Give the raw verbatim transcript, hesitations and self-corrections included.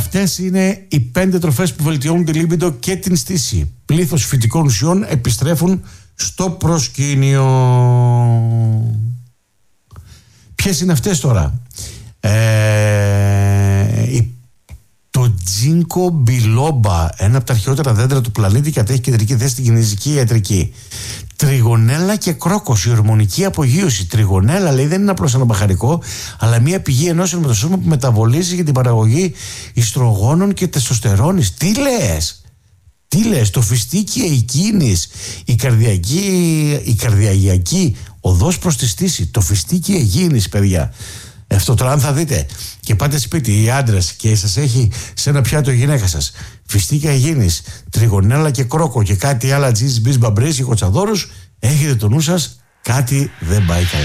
αυτές είναι οι πέντε τροφές που βελτιώνουν τη λίμπιντο και την στήση. Πλήθος φυτικών ουσιών επιστρέφουν στο προσκήνιο. Ποιες είναι αυτές τώρα? Ε, η, το τζίνκο μπιλόμπα, ένα από τα αρχαιότερα δέντρα του πλανήτη, κατέχει κεντρική θέση στην κινέζικη ιατρική. Τριγωνέλα και κρόκος, η ορμονική απογείωση. Τριγωνέλα, λέει, δεν είναι απλώς ένα μπαχαρικό, αλλά μια πηγή ενώσεων με το σώμα που μεταβολίζει για την παραγωγή ιστρογόνων και τεστοστερόνης. Τι λες? Τι λες? Το φιστίκι εκείνης, η καρδιακή, η καρδιαγιακή οδός προς τη στήση. Το φιστίκι εκείνης, παιδιά. Αυτό τώρα, αν θα δείτε και πάτε σπίτι οι άντρες και σας έχει σε ένα πιάτο η γυναίκα σας φιστίκια υγιεινής, τριγωνέλα και κρόκο και κάτι άλλα τζις μπις μπαμπρές και κοτσαδόρους, έχετε το νου σας, κάτι δεν πάει καλά.